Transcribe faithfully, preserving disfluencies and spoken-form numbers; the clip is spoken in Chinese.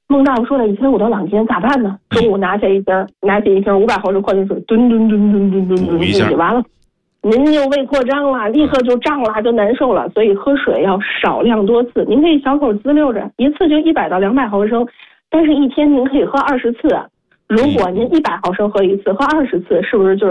孟大夫说了，一天我都两天咋办呢？中午拿下一瓶，拿起一瓶五百毫升矿泉水，吨吨吨吨吨吨吨就完了。您就胃扩张了，立刻就胀了，就难受了。所以喝水要少量多次，您可以小口滋溜着，一次就一百到两百毫升，但是一天您可以喝二十次。如果您一百毫升喝一次，喝二十次，是不是就是